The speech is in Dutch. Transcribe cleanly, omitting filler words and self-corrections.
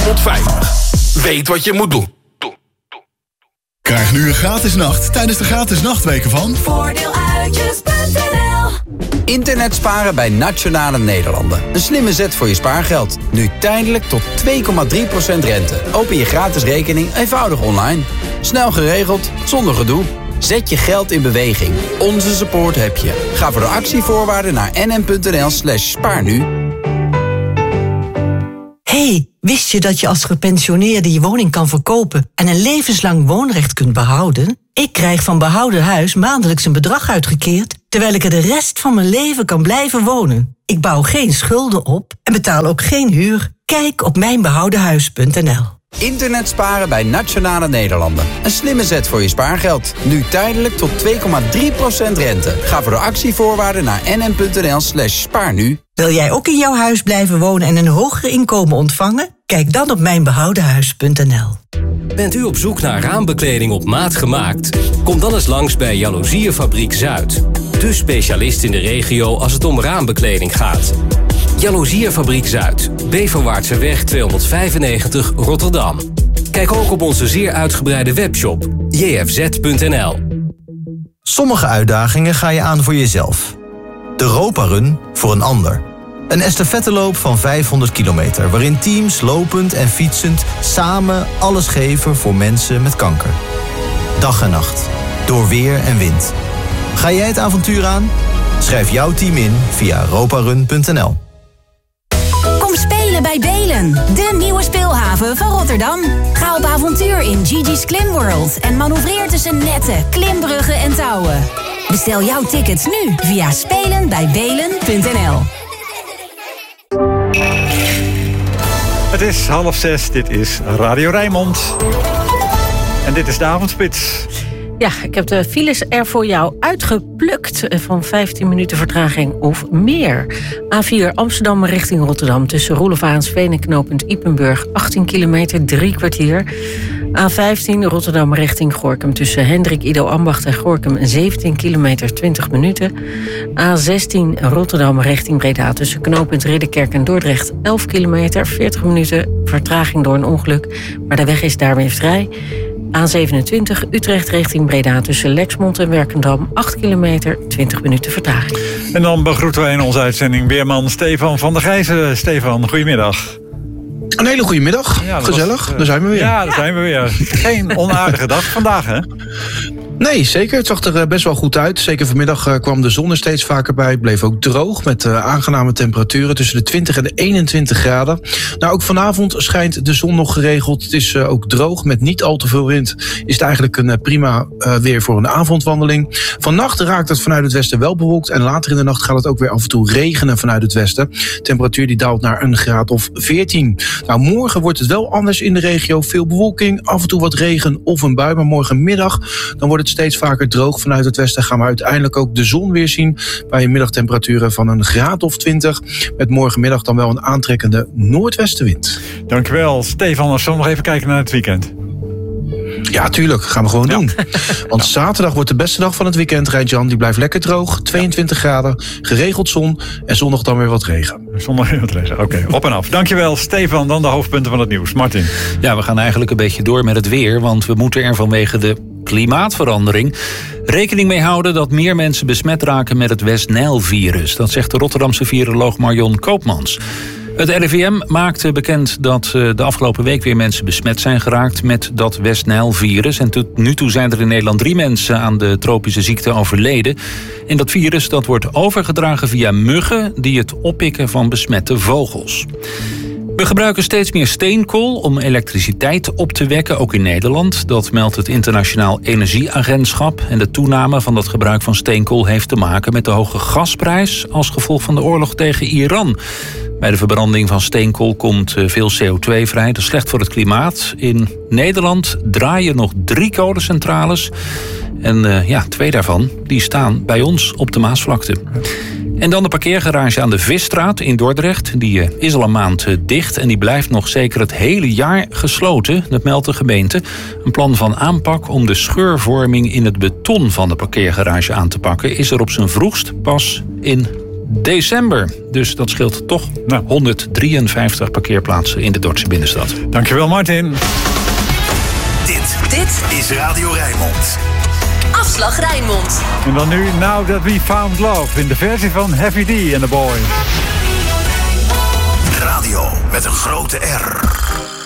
450. Weet wat je moet doen. Krijg nu een gratis nacht tijdens de gratis nachtweken van Voordeeluitjes.nl. Internet sparen bij Nationale Nederlanden. Een slimme zet voor je spaargeld. Nu tijdelijk tot 2,3% rente. Open je gratis rekening eenvoudig online. Snel geregeld, zonder gedoe. Zet je geld in beweging. Onze support heb je. Ga voor de actievoorwaarden naar nm.nl/spaarnu. Hey, wist je dat je als gepensioneerde je woning kan verkopen en een levenslang woonrecht kunt behouden? Ik krijg van Behouden Huis maandelijks een bedrag uitgekeerd, terwijl ik er de rest van mijn leven kan blijven wonen. Ik bouw geen schulden op en betaal ook geen huur. Kijk op mijnbehoudenhuis.nl. Internet sparen bij Nationale Nederlanden. Een slimme zet voor je spaargeld. Nu tijdelijk tot 2,3% rente. Ga voor de actievoorwaarden naar nm.nl/spaarnu. Wil jij ook in jouw huis blijven wonen en een hoger inkomen ontvangen? Kijk dan op mijnbehoudenhuis.nl. Bent u op zoek naar raambekleding op maat gemaakt? Kom dan eens langs bij Jaloeziefabriek Zuid. De specialist in de regio als het om raambekleding gaat. Jaloeziefabriek Zuid, Beverwaartseweg 295 Rotterdam. Kijk ook op onze zeer uitgebreide webshop jfz.nl. Sommige uitdagingen ga je aan voor jezelf. De Europa-run voor een ander. Een estafetteloop van 500 kilometer... waarin teams lopend en fietsend samen alles geven voor mensen met kanker. Dag en nacht, door weer en wind. Ga jij het avontuur aan? Schrijf jouw team in via europarun.nl. Kom spelen bij Belen, de nieuwe speelhaven van Rotterdam. Ga op avontuur in Gigi's Klim World en manoeuvreer tussen netten, klimbruggen en touwen. Bestel jouw tickets nu via spelenbijbelen.nl. Het is 5:30, dit is Radio Rijnmond. En dit is de avondspits. Ja, ik heb de files er voor jou uitgeplukt van 15 minuten vertraging of meer. A4 Amsterdam richting Rotterdam tussen Roelofaansveen en knooppunt Ypenburg 18 kilometer, 3 kwartier. A15 Rotterdam richting Gorinchem tussen Hendrik Ido Ambacht en Gorinchem 17 kilometer, 20 minuten. A16 Rotterdam richting Breda tussen knooppunt Ridderkerk en Dordrecht 11 kilometer, 40 minuten vertraging door een ongeluk. Maar de weg is daar weer vrij. A27 Utrecht richting Breda tussen Lexmond en Werkendam 8 kilometer, 20 minuten vertraging. En dan begroeten wij in onze uitzending weerman Stefan van der Gijzen. Stefan, goedemiddag. Een hele goede middag. Ja, gezellig, daar zijn we weer. Ja, daar zijn we weer. Geen onaardige dag vandaag, hè? Nee, zeker. Het zag er best wel goed uit. Zeker vanmiddag kwam de zon er steeds vaker bij. Het bleef ook droog met aangename temperaturen tussen de 20 en de 21 graden. Nou, ook vanavond schijnt de zon nog geregeld. Het is ook droog met niet al te veel wind. Is het eigenlijk een prima weer voor een avondwandeling. Vannacht raakt het vanuit het westen wel bewolkt. En later in de nacht gaat het ook weer af en toe regenen vanuit het westen. Temperatuur die daalt naar een graad of 14. Nou, morgen wordt het wel anders in de regio. Veel bewolking, af en toe wat regen of een bui. Maar morgenmiddag dan wordt het steeds vaker droog vanuit het westen. Gaan we uiteindelijk ook de zon weer zien bij middagtemperaturen van een graad of 20. Met morgenmiddag dan wel een aantrekkende noordwestenwind. Dankjewel, Stefan. Als we nog even kijken naar het weekend. Ja, tuurlijk. Gaan we gewoon doen. Want zaterdag wordt de beste dag van het weekend, Rijntjan. Die blijft lekker droog. 22 graden, geregeld zon en zondag dan weer wat regen. Zondag weer wat regen. Oké, op en af. Dankjewel, Stefan. Dan de hoofdpunten van het nieuws. Martin. Ja, we gaan eigenlijk een beetje door met het weer. Want we moeten er vanwege de klimaatverandering rekening mee houden dat meer mensen besmet raken met het West-Nijl-virus. Dat zegt de Rotterdamse viroloog Marion Koopmans. Het RIVM maakte bekend dat de afgelopen week weer mensen besmet zijn geraakt met dat West-Nijl-virus. En tot nu toe zijn er in Nederland 3 mensen aan de tropische ziekte overleden. En dat virus dat wordt overgedragen via muggen die het oppikken van besmette vogels. We gebruiken steeds meer steenkool om elektriciteit op te wekken, ook in Nederland. Dat meldt het Internationaal Energieagentschap. En de toename van dat gebruik van steenkool heeft te maken met de hoge gasprijs als gevolg van de oorlog tegen Iran. Bij de verbranding van steenkool komt veel CO2 vrij. Dat is slecht voor het klimaat. In Nederland draaien nog 3 kolencentrales. En 2 daarvan die staan bij ons op de Maasvlakte. En dan de parkeergarage aan de Visstraat in Dordrecht. Die is al een maand dicht en die blijft nog zeker het hele jaar gesloten. Dat meldt de gemeente. Een plan van aanpak om de scheurvorming in het beton van de parkeergarage aan te pakken is er op zijn vroegst pas in december. Dus dat scheelt toch 153 parkeerplaatsen in de Dordtse binnenstad. Dankjewel, Martin. Dit is Radio Rijnmond. Afslag Rijnmond. En dan nu Now That We Found Love in de versie van Heavy D and the Boys. Radio met een grote R.